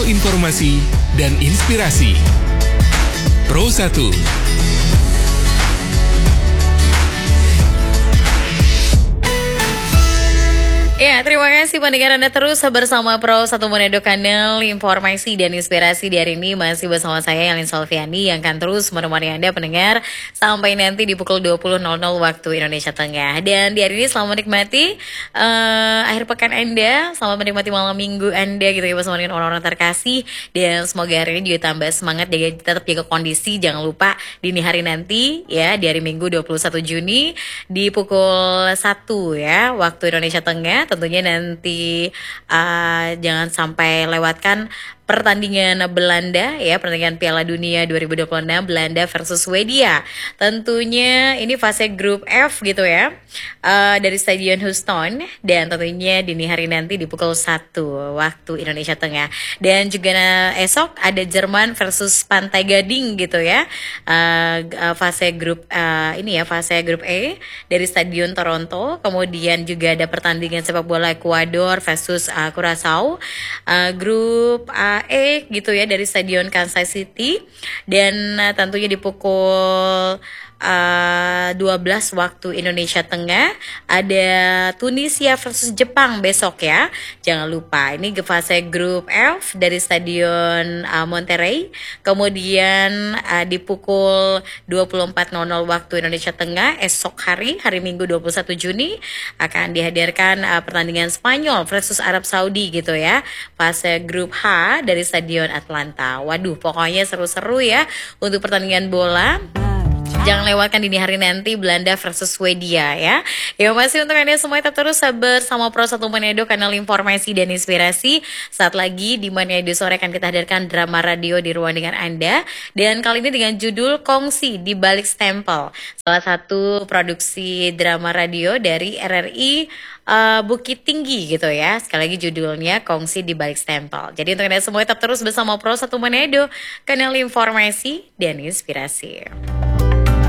informasi dan inspirasi. Pro 1. Ya, terima kasih pendengar Anda terus bersama Pro 1 Manado Kanal Informasi dan Inspirasi. Di hari ini masih bersama saya Yalin Solviani yang akan terus menemani Anda pendengar sampai nanti di pukul 20.00 waktu Indonesia Tengah. Dan di hari ini selamat menikmati akhir pekan Anda, selamat menikmati malam minggu Anda gitu ya bersama dengan orang-orang terkasih. Dan semoga hari ini juga tambah semangat, tetap jaga kondisi. Jangan lupa dini hari nanti ya, di hari Minggu 21 Juni di pukul 1 ya waktu Indonesia Tengah. Tentunya nanti jangan sampai lewatkan pertandingan Belanda ya, pertandingan Piala Dunia 2026 Belanda versus Swedia. Tentunya ini fase grup F gitu ya, dari Stadion Houston, dan tentunya dini hari nanti di pukul 1 waktu Indonesia Tengah. Dan juga esok ada Jerman versus Pantai Gading gitu ya, fase grup ini ya, fase grup E dari Stadion Toronto. Kemudian juga ada pertandingan sepak bola Ekuador versus Curaçao, grup E gitu ya dari Stadion Kansas City. Dan tentunya di pukul 12 waktu Indonesia Tengah ada Tunisia versus Jepang besok ya. Jangan lupa ini ke fase grup F dari Stadion Monterrey. Kemudian di pukul 24.00 waktu Indonesia Tengah esok hari Minggu 21 Juni akan dihadirkan pertandingan Spanyol versus Arab Saudi gitu ya, fase grup H dari Stadion Atlanta. Waduh, pokoknya seru-seru ya untuk pertandingan bola. Jangan lewatkan dini hari nanti Belanda versus Swedia ya. Ya, masih untuk Anda semua tetap terus bersama Pro 1 Manado, kanal informasi dan inspirasi. Saat lagi di Manado Sore akan kita hadirkan drama radio di ruang dengan Anda. Dan kali ini dengan judul Kongsi di Balik Stempel, salah satu produksi drama radio dari RRI Bukit Tinggi gitu ya. Sekali lagi judulnya Kongsi di Balik Stempel. Jadi untuk Anda semua tetap terus bersama Pro 1 Manado, kanal informasi dan inspirasi.